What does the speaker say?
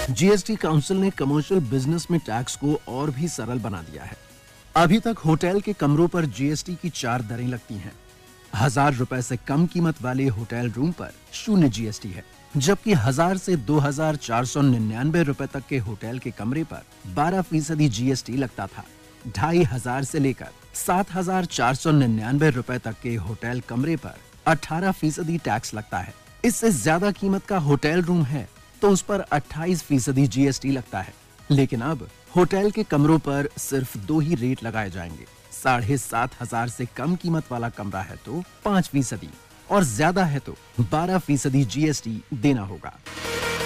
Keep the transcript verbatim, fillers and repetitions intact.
GST council ने commercial business में tax को और भी सरल बना दिया है। अभी तक होटल के कमरों पर जीएसटी की चार दरें लगती हैं। हजार रुपए से कम कीमत वाले होटल रूम पर शून्य जीएसटी है, जबकि हजार से दो हजार चार सौ निन्यानवे रुपए तक के होटल के कमरे पर बारह फीसदी जीएसटी लगता था। ढाई हजार से लेकर सात हजार चार सौ निन्यानवे रुपए तक के होटल कमरे पर अठारह फीसदी टैक्स लगता है। इससे ज्यादा कीमत का होटल रूम है तो उस पर अट्ठाईस फीसदी जीएसटी लगता है। लेकिन अब होटल के कमरों पर सिर्फ दो ही रेट लगाए जाएंगे। साढ़े सात हजार से कम कीमत वाला कमरा है तो पाँच फीसदी और ज्यादा है तो बारह फीसदी जीएसटी देना होगा।